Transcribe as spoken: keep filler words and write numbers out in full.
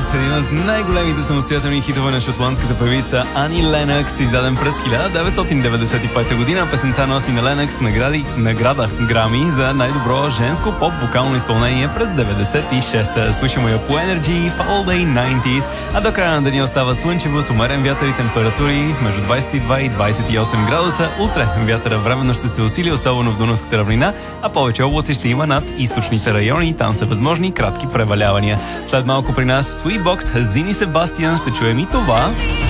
Stars, един от най-големите самостоятелни хитове на шотландската певица Ани Ленъкс, издаден през хиляда деветстотин деветдесет и пета година. Песента носи на Ленъкс награди, награда Грами за най-добро женско поп-вокално изпълнение през деветдесет и шеста. Слушаме я по Energy в All Day деветдесетте, а до края на деня остава слънчево с умерен вятър и температури между двадесет и два и двадесет и осем градуса. Утре вятъра временно ще се усили, особено в Дунавската равнина, а повече облаци ще има над източните райони. Там са възможни кратки превалявания. След малко при нас Sweetbox, Зини Себастиан, ще чуем и това.